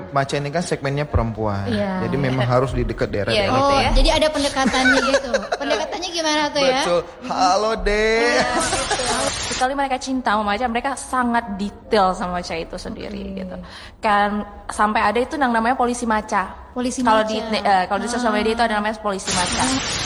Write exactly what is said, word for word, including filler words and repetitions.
Maca ini kan segmennya perempuan, Iya. jadi memang harus di dekat daerah Iya, daerah. gitu Oh, ya. jadi ada pendekatannya gitu. Pendekatannya gimana tuh ya? Betul. Halo deh. Sekali mereka cinta sama Maca, mereka sangat detail sama Maca itu sendiri gitu. Kan sampai ada itu yang namanya polisi Maca. Polisi Kalau Maca. di eh, kalau di sosial media itu ada namanya polisi Maca.